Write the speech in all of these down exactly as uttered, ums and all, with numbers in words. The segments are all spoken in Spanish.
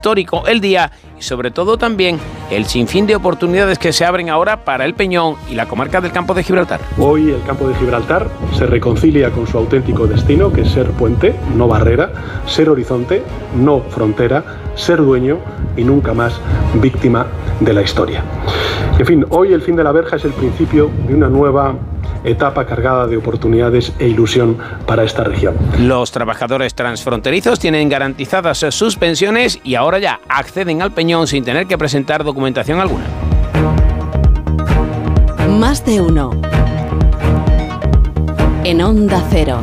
histórico el día y sobre todo también el sinfín de oportunidades que se abren ahora para el Peñón y la comarca del Campo de Gibraltar. Hoy el Campo de Gibraltar se reconcilia con su auténtico destino, que es ser puente, no barrera, ser horizonte, no frontera, ser dueño y nunca más víctima de la historia. En fin, hoy el fin de la verja es el principio de una nueva etapa cargada de oportunidades e ilusión para esta región. Los trabajadores transfronterizos tienen garantizadas sus pensiones y ahora ya acceden al Peñón sin tener que presentar documentación alguna. Más de uno. En Onda Cero.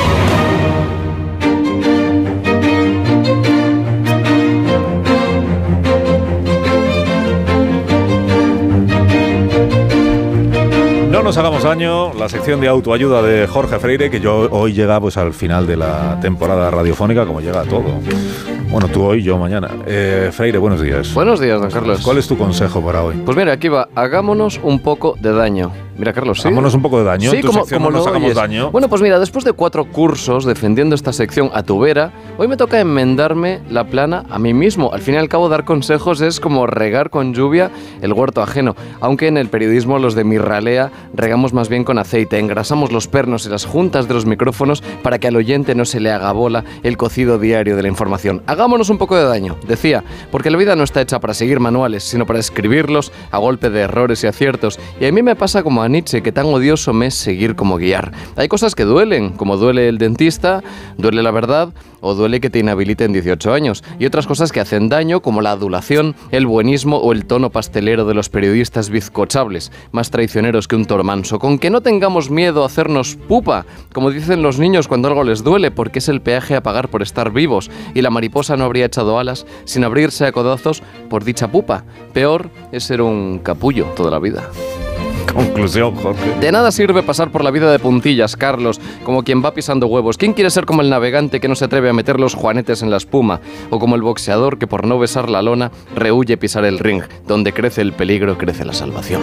No nos hagamos daño, la sección de autoayuda de Jorge Freire, que yo hoy llega pues al final de la temporada radiofónica, como llega todo. Bueno, tú hoy, yo mañana. Eh, Freire, buenos días. Buenos días, don Carlos. ¿Cuál es tu consejo para hoy? Pues mira, aquí va, hagámonos un poco de daño. Mira, Carlos, ¿sí? Hagámonos un poco de daño. Sí, ¿En tu como, sección como no nos lo hagamos oyes? daño? Bueno, pues mira, después de cuatro cursos defendiendo esta sección a tu vera, hoy me toca enmendarme la plana a mí mismo. Al fin y al cabo, dar consejos es como regar con lluvia el huerto ajeno. Aunque en el periodismo los de mi ralea regamos más bien con aceite. Engrasamos los pernos y las juntas de los micrófonos para que al oyente no se le haga bola el cocido diario de la información. Hagámonos un poco de daño, decía, porque la vida no está hecha para seguir manuales, sino para escribirlos a golpe de errores y aciertos. Y a mí me pasa como a Nietzsche, que tan odioso me es seguir como guiar. Hay cosas que duelen, como duele el dentista, duele la verdad o duele que te inhabiliten dieciocho años. Y otras cosas que hacen daño, como la adulación, el buenismo o el tono pastelero de los periodistas bizcochables, más traicioneros que un toro manso. Con que no tengamos miedo a hacernos pupa, como dicen los niños cuando algo les duele, porque es el peaje a pagar por estar vivos. Y la mariposa no habría echado alas sin abrirse a codazos por dicha pupa. Peor es ser un capullo toda la vida. Conclusión, Jorge. De nada sirve pasar por la vida de puntillas, Carlos, como quien va pisando huevos. ¿Quién quiere ser como el navegante que no se atreve a meter los juanetes en la espuma? O como el boxeador que por no besar la lona rehuye pisar el ring. Donde crece el peligro, crece la salvación.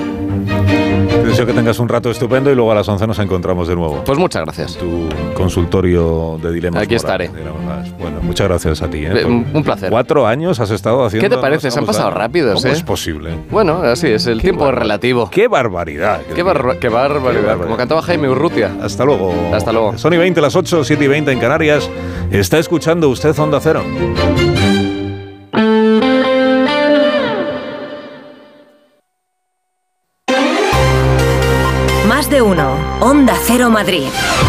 Te deseo que tengas un rato estupendo y luego a las once nos encontramos de nuevo. Pues muchas gracias. Tu consultorio de dilemas Aquí morales, estaré. Dilemas. Bueno, muchas gracias a ti. ¿eh? Eh, un placer. Cuatro años has estado haciendo... ¿Qué te parece? Se han pasado rápidos, ¿Cómo ¿eh? es posible? Bueno, así es, el tiempo es relativo. ¡Qué barbaridad! Qué, bar- qué barbaridad, barbaridad. como cantaba Jaime Urrutia. Hasta luego. Hasta luego. Son y veinte, las ocho, siete y veinte en Canarias. Está escuchando usted Onda Cero. Más de uno. Onda Cero Madrid.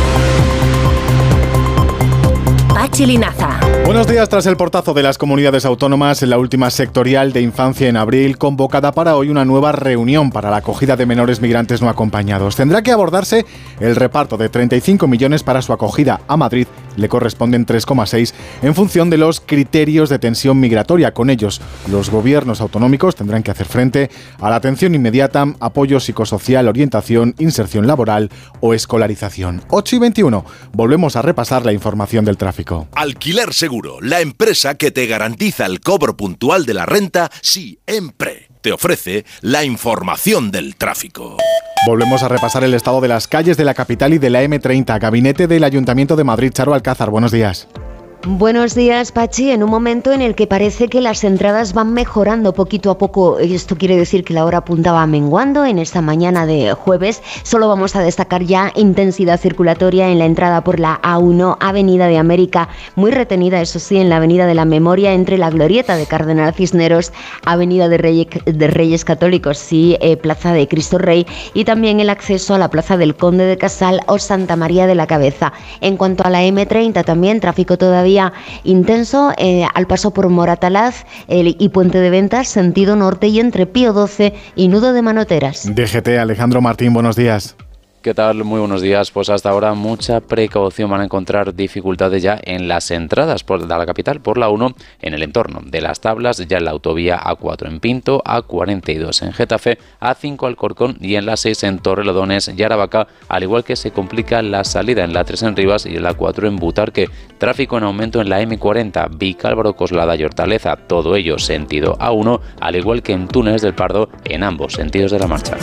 Pachi Linaza. Buenos días. Tras el portazo de las comunidades autónomas en la última sectorial de infancia en abril, convocada para hoy una nueva reunión para la acogida de menores migrantes no acompañados. Tendrá que abordarse el reparto de treinta y cinco millones para su acogida. A Madrid le corresponden tres coma seis en función de los criterios de tensión migratoria. Con ellos, los gobiernos autonómicos tendrán que hacer frente a la atención inmediata, apoyo psicosocial, orientación, inserción laboral o escolarización. ocho y veintiuno. Volvemos a repasar la información del tráfico. Alquiler Seguro, la empresa que te garantiza el cobro puntual de la renta siempre. Te ofrece la información del tráfico. Volvemos a repasar el estado de las calles de la capital y de la eme treinta. Gabinete del Ayuntamiento de Madrid. Charo Alcázar, buenos días. Buenos días, Pachi. En un momento en el que parece que las entradas van mejorando poquito a poco, esto quiere decir que la hora punta va menguando. En esta mañana de jueves solo vamos a destacar ya intensidad circulatoria en la entrada por la A uno, Avenida de América, muy retenida, eso sí, en la Avenida de la Memoria, entre la Glorieta de Cardenal Cisneros, Avenida de Reyes, de Reyes Católicos, sí, eh, Plaza de Cristo Rey, y también el acceso a la Plaza del Conde de Casal o Santa María de la Cabeza. En cuanto a la eme treinta, también tráfico todavía intenso eh, al paso por Moratalaz el, y Puente de Ventas, sentido norte, y entre Pío doce y Nudo de Manoteras. D G T, Alejandro Martín, buenos días. ¿Qué tal? Muy buenos días. Pues hasta ahora mucha precaución, van a encontrar dificultades ya en las entradas por, de la capital por la uno en el entorno de las Tablas, ya en la autovía A cuatro en Pinto, A cuarenta y dos en Getafe, A cinco Alcorcón y en la seis en Torrelodones y Aravaca, al igual que se complica la salida en la tres en Rivas y en la cuatro en Butarque. Tráfico en aumento en la eme cuarenta, Vicálvaro, Coslada y Hortaleza, todo ello sentido A uno, al igual que en Túneles del Pardo en ambos sentidos de la marcha.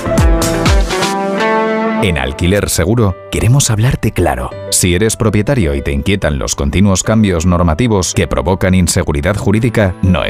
En Alquiler Seguro queremos hablarte claro. Si eres propietario y te inquietan los continuos cambios normativos que provocan inseguridad jurídica, no